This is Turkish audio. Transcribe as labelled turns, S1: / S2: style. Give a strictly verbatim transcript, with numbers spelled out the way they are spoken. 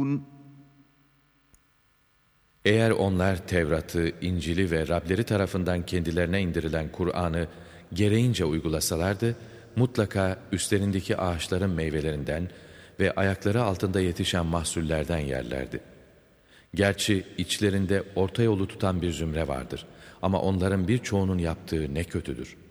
S1: Eğer onlar Tevrat'ı, İncil'i ve Rableri tarafından kendilerine indirilen Kur'an'ı gereğince uygulasalardı, mutlaka üstlerindeki ağaçların meyvelerinden ve ayakları altında yetişen mahsullerden yerlerdi. Gerçi içlerinde orta yolu tutan bir zümre vardır ama onların birçoğunun yaptığı ne kötüdür.